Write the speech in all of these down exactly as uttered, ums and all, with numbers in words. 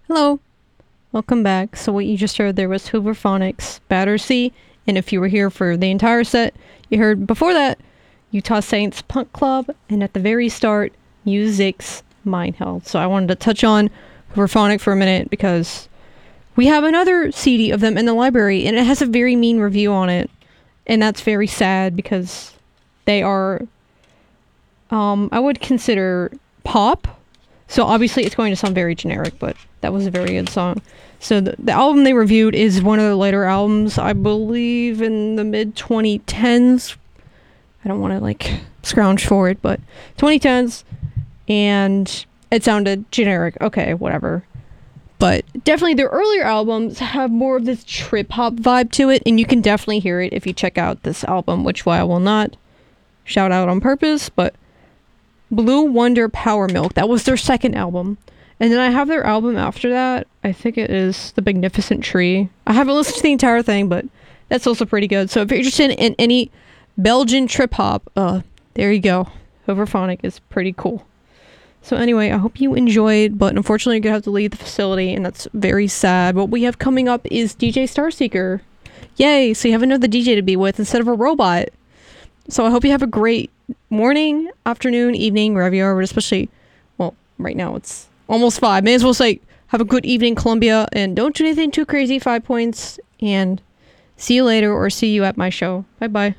Hello, welcome back. So what you just heard there was Hooverphonics, Battersea, and if you were here for the entire set, you heard before that Utah Saints Punk Club, and at the very start, Music's Mind Held. So I wanted to touch on Hooverphonic for a minute because we have another C D of them in the library, and it has a very mean review on it, and that's very sad because they are, um, I would consider pop. So obviously it's going to sound very generic, but that was a very good song. So the, the album they reviewed is one of the later albums, I believe in the mid twenty tens. I don't want to like scrounge for it, but twenty tens, and it sounded generic. Okay, whatever. But definitely their earlier albums have more of this trip hop vibe to it, and you can definitely hear it if you check out this album, which why I will not shout out on purpose, but Blue Wonder Power Milk. That was their second album. And then I have their album after that. I think it is The Magnificent Tree. I haven't listened to the entire thing, but that's also pretty good. So if you're interested in any Belgian trip hop, uh, there you go. Hooverphonic is pretty cool. So anyway, I hope you enjoyed, but unfortunately you're going to have to leave the facility, and that's very sad. What we have coming up is D J Starseeker. Yay! So you have another D J to be with instead of a robot. So I hope you have a great morning, afternoon, evening, wherever you are, but especially, well, right now it's almost five. May as well say, have a good evening, Columbia, and don't do anything too crazy, five points, and see you later, or see you at my show. Bye-bye.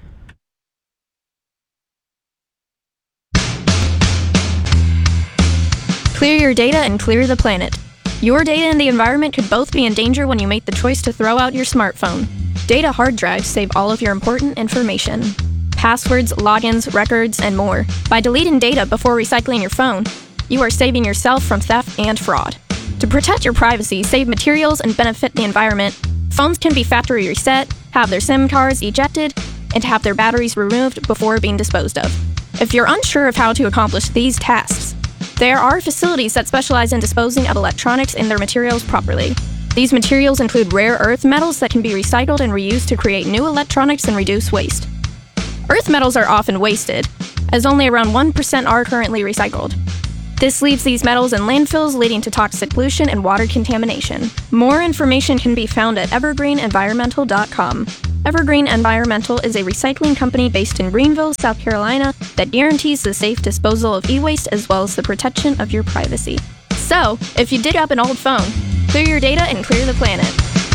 Clear your data and clear the planet. Your data and the environment could both be in danger when you make the choice to throw out your smartphone. Data hard drives save all of your important information. Passwords, logins, records, and more. By deleting data before recycling your phone, you are saving yourself from theft and fraud. To protect your privacy, save materials, and benefit the environment, phones can be factory reset, have their SIM cards ejected, and have their batteries removed before being disposed of. If you're unsure of how to accomplish these tasks, there are facilities that specialize in disposing of electronics and their materials properly. These materials include rare earth metals that can be recycled and reused to create new electronics and reduce waste. Earth metals are often wasted, as only around one percent are currently recycled. This leaves these metals in landfills, leading to toxic pollution and water contamination. More information can be found at evergreen environmental dot com. Evergreen Environmental is a recycling company based in Greenville, South Carolina, that guarantees the safe disposal of e-waste as well as the protection of your privacy. So, if you dig up an old phone, clear your data and clear the planet.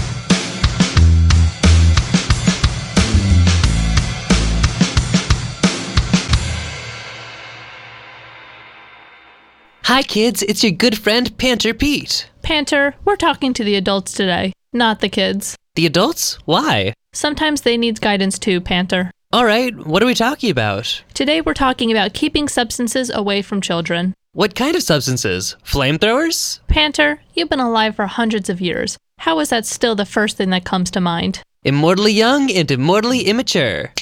Hi kids, it's your good friend Panter Pete. Panter, we're talking to the adults today, not the kids. The adults? Why? Sometimes they need guidance too, Panter. Alright, what are we talking about? Today we're talking about keeping substances away from children. What kind of substances? Flamethrowers? Panter, you've been alive for hundreds of years. How is that still the first thing that comes to mind? Immortally young and immortally immature.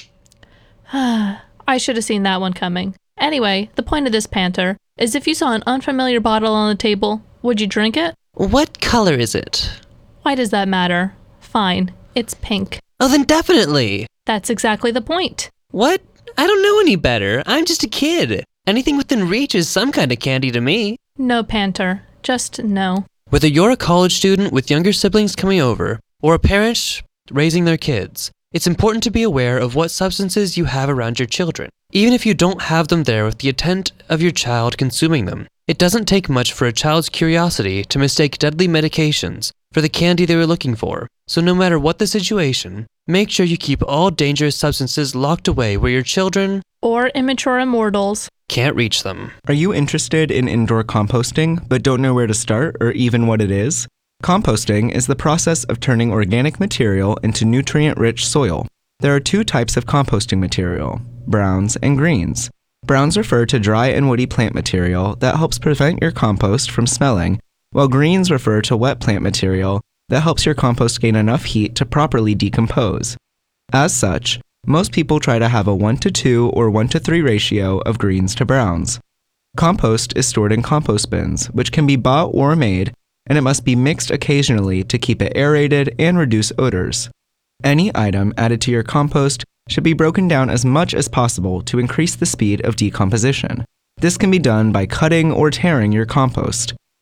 I should have seen that one coming. Anyway, the point of this, Panter, is if you saw an unfamiliar bottle on the table, would you drink it? What color is it? Why does that matter? Fine, it's pink. Oh, then definitely. That's exactly the point. What? I don't know any better. I'm just a kid. Anything within reach is some kind of candy to me. No, Panter. Just no. Whether you're a college student with younger siblings coming over, or a parent raising their kids, it's important to be aware of what substances you have around your children. Even if you don't have them there with the intent of your child consuming them, it doesn't take much for a child's curiosity to mistake deadly medications for the candy they were looking for. So no matter what the situation, make sure you keep all dangerous substances locked away where your children, or immature immortals, can't reach them. Are you interested in indoor composting but don't know where to start or even what it is? Composting is the process of turning organic material into nutrient-rich soil. There are two types of composting material, browns and greens. Browns refer to dry and woody plant material that helps prevent your compost from smelling, while greens refer to wet plant material that helps your compost gain enough heat to properly decompose. As such, most people try to have a one to two or one to three ratio of greens to browns. Compost is stored in compost bins, which can be bought or made, and it must be mixed occasionally to keep it aerated and reduce odors. Any item added to your compost should be broken down as much as possible to increase the speed of decomposition. This can be done by cutting or tearing your compost.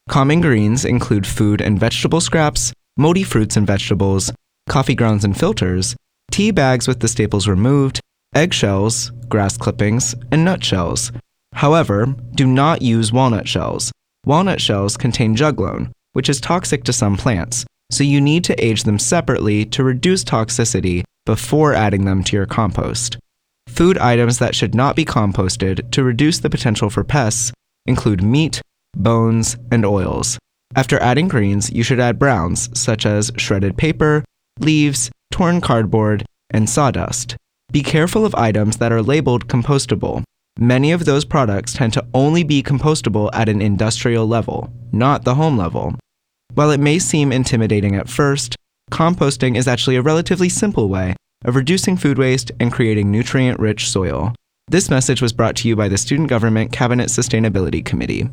Common greens include food and vegetable scraps, moldy fruits and vegetables, coffee grounds and filters, tea bags with the staples removed, eggshells, grass clippings, and nutshells. However, do not use walnut shells. Walnut shells contain juglone, which is toxic to some plants, so you need to age them separately to reduce toxicity before adding them to your compost. Food items that should not be composted to reduce the potential for pests include meat, bones, and oils. After adding greens, you should add browns, such as shredded paper, leaves, torn cardboard, and sawdust. Be careful of items that are labeled compostable. Many of those products tend to only be compostable at an industrial level, not the home level. While it may seem intimidating at first, composting is actually a relatively simple way of reducing food waste and creating nutrient-rich soil. This message was brought to you by the Student Government Cabinet Sustainability Committee.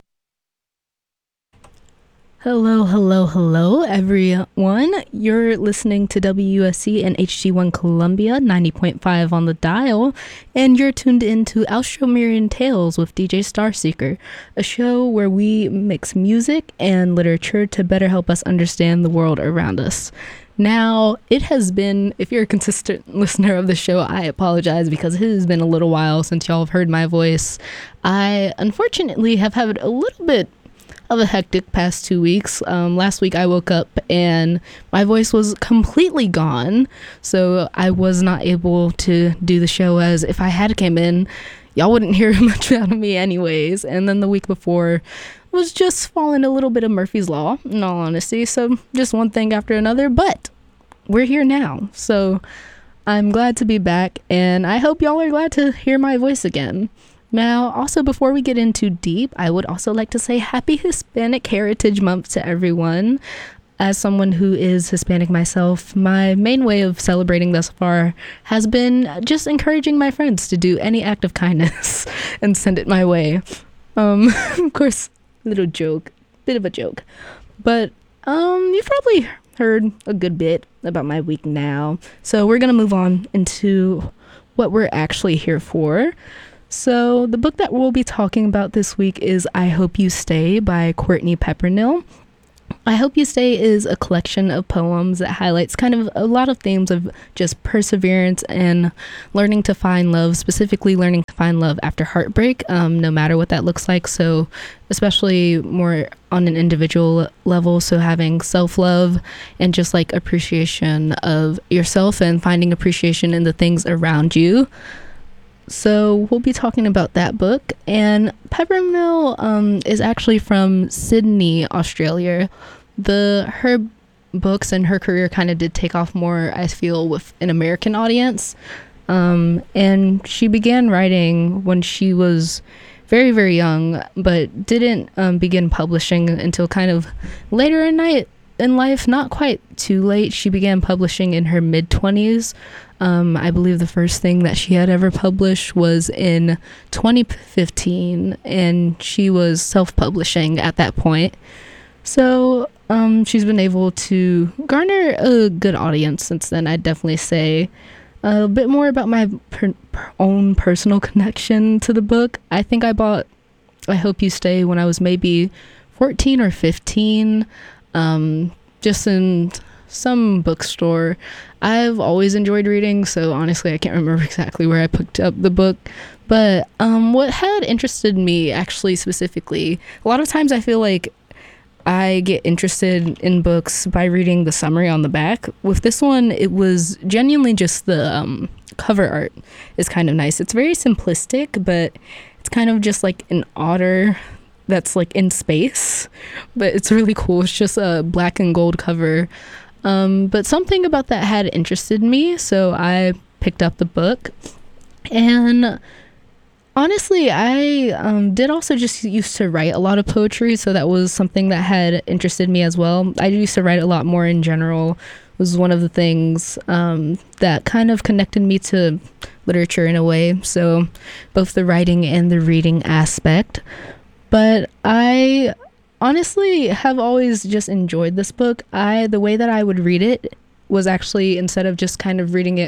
Hello, hello, hello, everyone. You're listening to W U S C and H G one Columbia, ninety point five on the dial, and you're tuned into Austromerian Tales with D J Starseeker, a show where we mix music and literature to better help us understand the world around us. Now, it has been, if you're a consistent listener of the show, I apologize because it has been a little while since y'all have heard my voice. I, unfortunately, have had a little bit of a hectic past two weeks. Um, last week I woke up and my voice was completely gone, so I was not able to do the show, as if I had came in, y'all wouldn't hear much out of me anyways. And then the week before was just following a little bit of Murphy's Law, in all honesty, so just one thing after another, but we're here now, so I'm glad to be back, and I hope y'all are glad to hear my voice again. Now, also, before we get into deep, I would also like to say Happy Hispanic Heritage Month to everyone. As someone who is Hispanic myself, my main way of celebrating thus far has been just encouraging my friends to do any act of kindness and send it my way. Um, of course, little joke, bit of a joke. But um, you've probably heard a good bit about my week now. So we're going to move on into what we're actually here for. So the book that we'll be talking about this week is I Hope You Stay by Courtney Peppernill. I Hope You Stay is a collection of poems that highlights kind of a lot of themes of just perseverance and learning to find love, specifically learning to find love after heartbreak, um, no matter what that looks like. So especially more on an individual level. So having self-love and just like appreciation of yourself and finding appreciation in the things around you. So we'll be talking about that book. And Peppermill um, is actually from Sydney, Australia. The her books and her career kind of did take off more, I feel, with an American audience. Um, and she began writing when she was very, very young, but didn't um, begin publishing until kind of later in night in life, not quite too late. She began publishing in her mid-twenties. Um, I believe the first thing that she had ever published was in twenty fifteen, and she was self-publishing at that point. So um, she's been able to garner a good audience since then, I'd definitely say. A bit more about my per- per own personal connection to the book. I think I bought I Hope You Stay when I was maybe fourteen or fifteen, um, just in some bookstore. I've always enjoyed reading, so honestly I can't remember exactly where I picked up the book. But um, what had interested me actually specifically, a lot of times I feel like I get interested in books by reading the summary on the back. With this one, it was genuinely just the um, cover art is kind of nice. It's very simplistic, but it's kind of just like an otter that's like in space, but it's really cool. It's just a black and gold cover. Um, but something about that had interested me, so I picked up the book. And honestly, I um, did also just used to write a lot of poetry, so that was something that had interested me as well. I used to write a lot more in general. It was one of the things um, that kind of connected me to literature in a way, so both the writing and the reading aspect. But I honestly have always just enjoyed this book. I the way that I would read it was actually, instead of just kind of reading it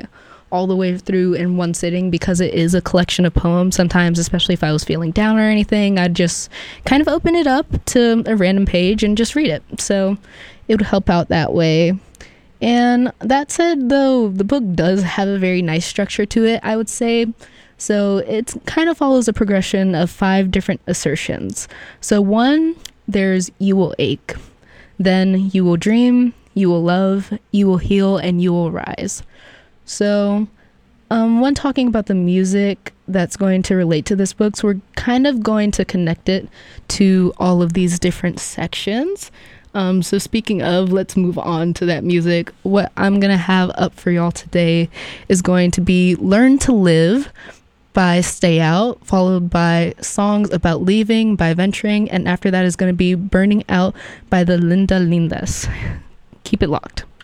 all the way through in one sitting because it is a collection of poems. Sometimes, especially if I was feeling down or anything, I'd just kind of open it up to a random page and just read it. So it would help out that way. And that said, though, the book does have a very nice structure to it, I would say. So it kind of follows a progression of five different assertions. So one, there's you will ache. Then you will dream, you will love, you will heal, and you will rise. So um, when talking about the music that's going to relate to this book, so we're kind of going to connect it to all of these different sections. Um, so speaking of, let's move on to that music. What I'm going to have up for y'all today is going to be Learn to Live by Stay Out, followed by Songs About Leaving by Venturing, and after that is going to be Burning Out by the Linda Lindas. Keep it locked.